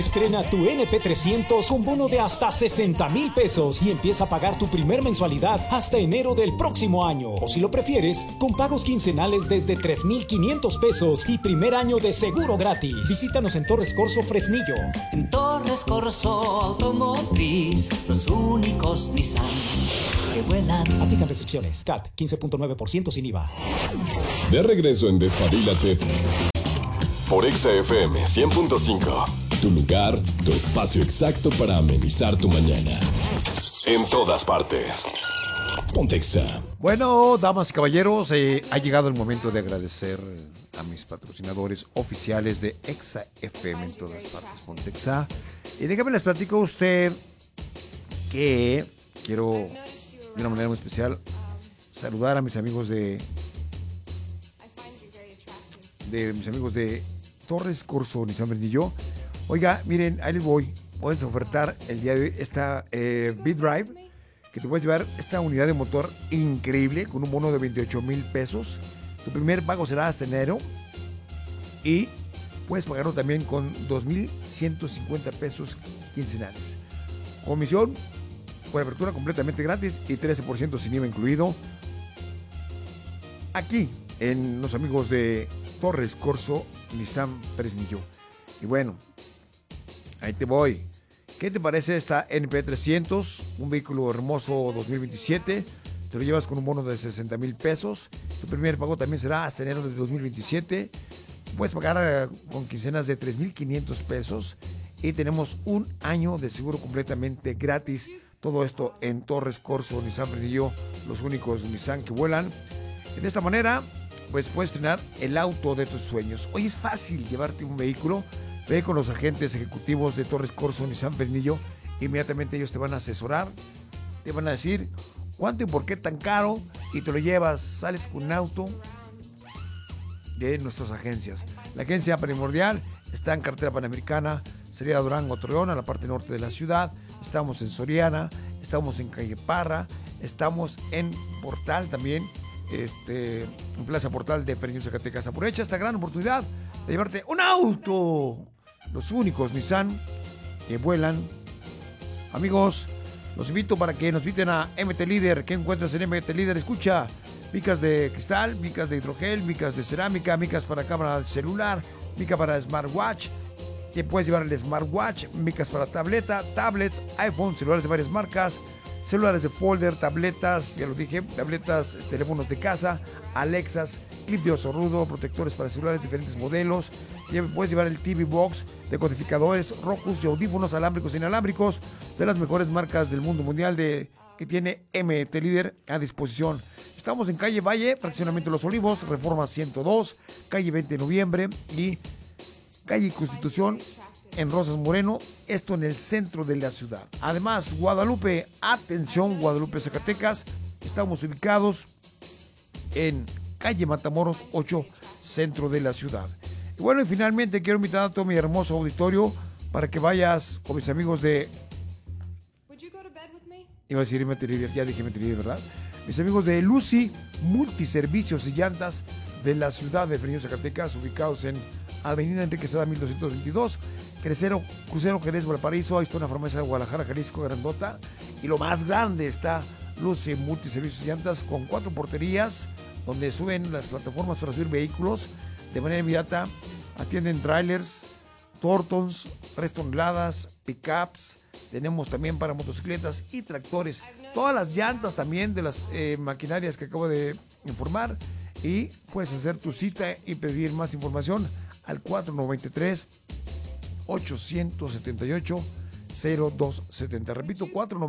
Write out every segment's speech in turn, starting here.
Estrena tu NP300 con bono de hasta 60,000 pesos y empieza a pagar tu primer mensualidad hasta enero del próximo año. O si lo prefieres, con pagos quincenales desde 3,500 pesos y primer año de seguro gratis. Visítanos en Torres Corso, Fresnillo. En Torres Corso Automotriz, los únicos Nissan que vuelan. Aplican restricciones. CAT 15.9% sin IVA. De regreso en Despabilate por Exa FM 100.5. Tu lugar, tu espacio exacto para amenizar tu mañana. En todas partes. Ponte Exa. Bueno, damas y caballeros, ha llegado el momento de agradecer a mis patrocinadores oficiales de Exa FM en todas partes. Ponte Exa. Y déjame les platico a usted que quiero de una manera muy especial saludar a mis amigos de Torres Corso Nissan Fresnillo. Oiga, miren, ahí les voy. Puedes ofertar el día de hoy esta B-Drive, que te puedes llevar esta unidad de motor increíble con un bono de 28,000 pesos. Tu primer pago será hasta enero y puedes pagarlo también con 2,150 pesos quincenales. Comisión por apertura completamente gratis y 13% sin IVA incluido. Aquí en los amigos de Torres Corso Nissan Fresnillo. Y bueno, ahí te voy. ¿Qué te parece esta NP300? Un vehículo hermoso 2027. Te lo llevas con un bono de 60,000 pesos. Tu primer pago también será hasta enero de 2027. Puedes pagar con quincenas de 3,500 pesos. Y tenemos un año de seguro completamente gratis. Todo esto en Torres Corso Nissan Fresnillo, los únicos Nissan que vuelan. De esta manera, pues puedes estrenar el auto de tus sueños. Hoy es fácil llevarte un vehículo. Ve con los agentes ejecutivos de Torres Corso Nissan Fresnillo. Inmediatamente ellos te van a asesorar. Te van a decir cuánto y por qué tan caro. Y te lo llevas. Sales con un auto de nuestras agencias. La agencia primordial está en Carretera Panamericana, Salida Durango, Torreón, a la parte norte de la ciudad. Estamos en Soriana. Estamos en Calle Parra. Estamos en Portal también. En Plaza Portal de Fresnillo, Zacatecas. Aprovecha esta gran oportunidad de llevarte un auto. Los únicos Nissan que vuelan. Amigos, los invito para que nos inviten a MT Líder. ¿Qué encuentras en MT Líder? Escucha, micas de cristal, micas de hidrogel, micas de cerámica, micas para cámara celular, mica para smartwatch. Te puedes llevar el smartwatch, micas para tableta, tablets, iPhone, celulares de varias marcas, celulares de folder, tabletas, ya lo dije, tabletas, teléfonos de casa, Alexas, clip de oso rudo, protectores para celulares, diferentes modelos. Puedes llevar el TV Box, decodificadores, Rocus y audífonos alámbricos e inalámbricos de las mejores marcas del mundo mundial que tiene MT Líder a disposición. Estamos en calle Valle, fraccionamiento Los Olivos, Reforma 102, calle 20 de noviembre y calle Constitución en Rosas Moreno, esto en el centro de la ciudad. Además, Guadalupe, atención Guadalupe, Zacatecas, estamos ubicados en calle Matamoros 8, centro de la ciudad. Y bueno, y finalmente quiero invitar a todo mi hermoso auditorio para que vayas con mis amigos de... Iba a decir MT Líder, ya dije MT Líder, ¿verdad? Mis amigos de Lucy Multiservicios y Llantas de la ciudad de Fresnillo, Zacatecas, ubicados en Avenida Enrique Sada 1222, Crucero Jerez Valparaíso. Ahí está una farmacia de Guadalajara, Jalisco, grandota. Y lo más grande está Lucy Multiservicios y Llantas con 4 porterías donde suben las plataformas para subir vehículos de manera inmediata. Atienden trailers, Tortons, 3 toneladas, pickups. Tenemos también para motocicletas y tractores. Todas las llantas también de las maquinarias que acabo de informar. Y puedes hacer tu cita y pedir más información al 493-878-0270. Repito,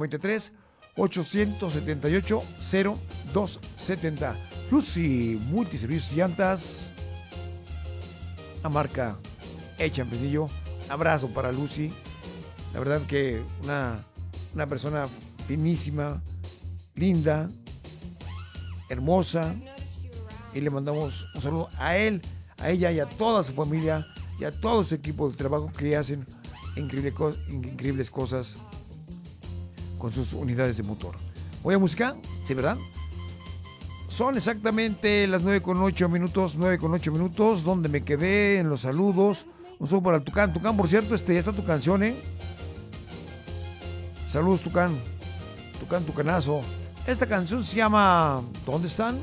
493-878-0270. Lucy Multiservicios y Llantas, la marca hecha en Fresnillo. Abrazo para Lucy. La verdad que una persona finísima, linda, hermosa. Y le mandamos un saludo a él, a ella y a toda su familia y a todo su equipo de trabajo que hacen increíbles cosas con sus unidades de motor. ¿Voy a música? ¿Sí, verdad? Son exactamente las 9:08 minutos, donde me quedé en los saludos. Un saludo para el Tucán. Tucán, por cierto, ya está tu canción, ¿eh? Saludos, Tucán. Tucán, Tucanazo. Esta canción se llama ¿Dónde están?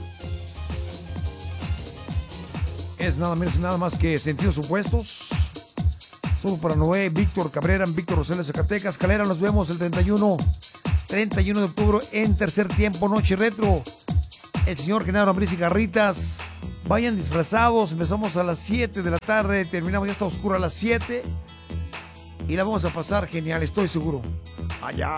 Es nada menos y nada más que Sentidos Opuestos. Saludos para Noé, Víctor Cabrera, Víctor Rosales, Zacatecas. Calera, nos vemos el 31 de octubre en Tercer Tiempo, Noche Retro. El señor Genaro Ambriz y Garritas. Vayan disfrazados. Empezamos a las 7 de la tarde. Terminamos, ya está oscuro a las 7. Y la vamos a pasar genial, estoy seguro. Allá.